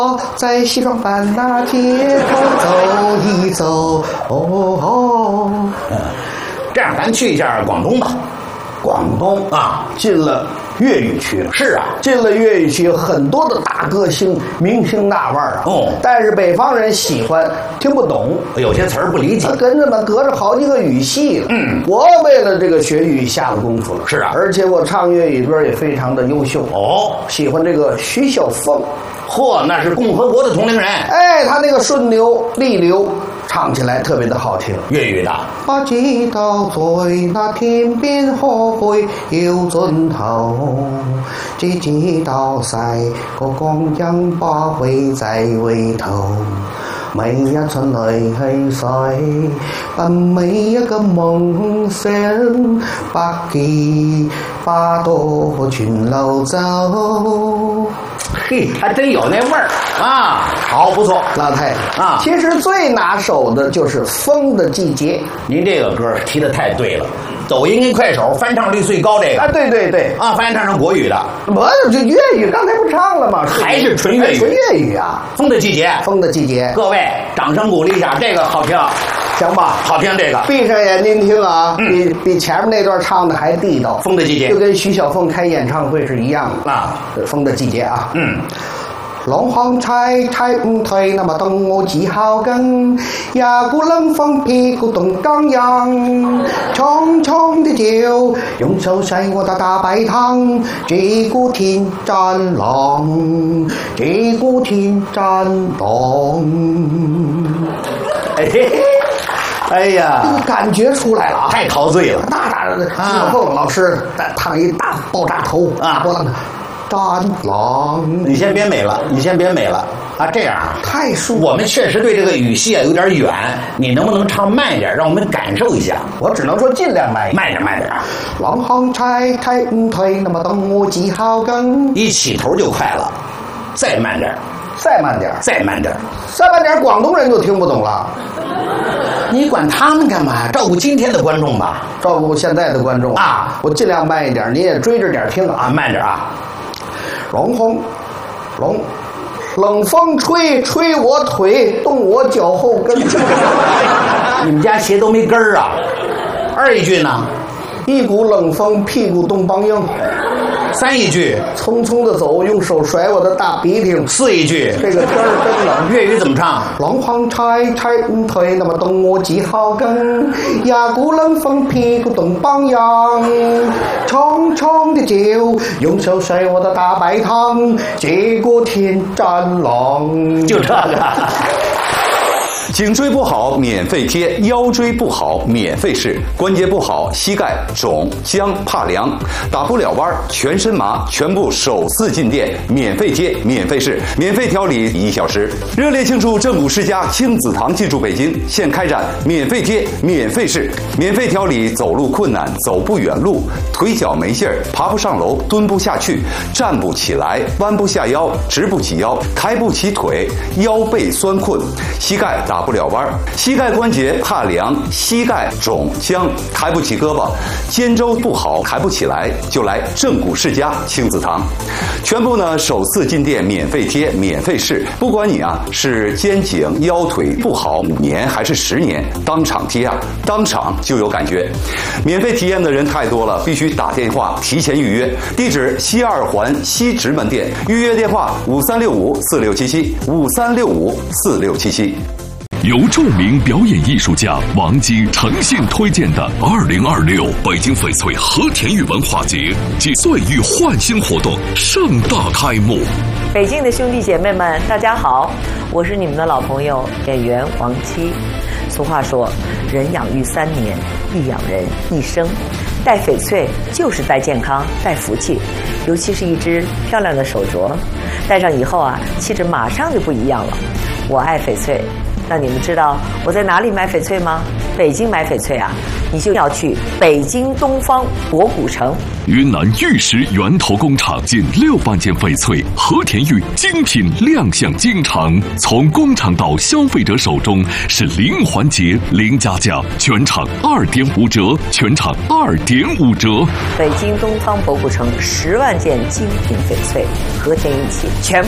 在西双版纳街头走一走， 这样咱去一下广东吧。 广东啊， 进了粤语区了。 是啊， 进了粤语区，很多的大歌星、明星大腕儿啊。 哦， 但是北方人喜欢听不懂， 有些词儿不理解， 跟着嘛隔着好几个语系了。我为了这个学语下了功夫了。 是啊， 而且我唱粤语歌也非常的优秀。 哦， 喜欢这个徐小凤。 嚯，那是共和国的同龄人。 哎，他那个顺流利流，唱起来特别的好听。 粤语的。 不知道在那天邊可去要盡頭，只知道世個光陰不會再回頭。每一春淚去水，把每一個夢想，百幾花朵全流走。 嘿，还真有那味儿啊！好，不错， 老太太啊。 其实最拿手的就是《风的季节》。 您这个歌提的太对了，抖音跟快手翻唱率最高这个啊，对对对啊，翻唱成国语的。 我这粤语刚才不唱了吗？ 还是纯粤语？ 纯粤语啊！ 风的季节， 风的季节， 各位掌声鼓励一下，这个好听， 行吧？ 好听这个。 闭上眼睛听啊，比前面那段唱的还地道。 风的季节， 就跟徐小凤开演唱会是一样的啊。 风的季節啊，浪巷踩踩唔退，那麼等我自考根，也股冷風屁股動剛陽，蒼蒼的橋，用手洗我的大白湯，這股天戰狼，這股天戰狼。哎呀，这个感觉出来了啊！ 太陶醉了。 那徐小凤老师烫一大爆炸头啊，波浪的战狼。 你先别美了，你先别美了啊！这样啊， 太舒服。 我们确实对这个语系啊有点远，你能不能唱慢点，让我们感受一下？ 我只能说尽量慢点，慢点啊！ 浪巷踩踩唔退，那麼等我自考根。 一起頭就快了，再慢點， 再慢點， 再慢點， 再慢點，廣東人就聽不懂了。 你管他們幹嘛？照顧今天的觀眾吧， 照顧現在的觀眾啊！我盡量慢一點，你也追着點聽啊！ 慢點啊！ 冷風吹，吹我腿，動我腳後跟。 你們家鞋都沒跟兒啊！二一句呢？ 一股冷風，屁股凍梆硬。 三一句， 匆匆的走，用手甩我的大鼻涕。 四一句， 这个天儿真冷。 粤语怎麼唱？ 浪巷踩踩唔退，那麼凍我自考根。一股冷風，屁股凍梆硬。蒼蒼的橋，用手甩我的大白湯。這個天戰狼。 就這個。 颈椎不好免费贴，腰椎不好免费试，关节不好膝盖肿僵怕凉，打不了弯全身麻，全部首次进店免费贴免费试，免费调理1小时。热烈庆祝正骨世家亲子堂进驻北京，现开展免费贴免费试，免费调理走路困难、走不远路、腿脚没劲儿、爬不上楼、蹲不下去、站不起来、弯不下腰、直不起腰、抬不起腿、腰背酸困、膝盖打不了弯，膝盖关节怕凉，膝盖肿僵，抬不起胳膊，肩周不好抬不起来，就来正骨世家亲子堂。全部呢首次进店免费贴免费试，不管你啊是肩颈腰腿不好5年还是10年，当场贴啊，当场就有感觉。免费体验的人太多了，必须打电话提前预约。地址西2环西直门店，预约电话5365467753654677。 由著名表演艺术家王姬诚信推荐的2026北京翡翠和田玉文化节及岁玉焕新活动盛大开幕。 北京的兄弟姐妹们，大家好，我是你们的老朋友演员王姬。俗话说，人养育3年，亦养人一生。戴翡翠就是戴健康、戴福气，尤其是一只漂亮的手镯，戴上以后啊，气质马上就不一样了。我爱翡翠。那你们知道我在哪里买翡翠吗？北京买翡翠啊，你就要去北京东方博古城。 云南玉石源头工厂近600件翡翠和田玉精品亮相京城，从工厂到消费者手中是零环节零加价，全场2.5折，全场2.5折。 北京东方博古城10万件精品翡翠和田玉器全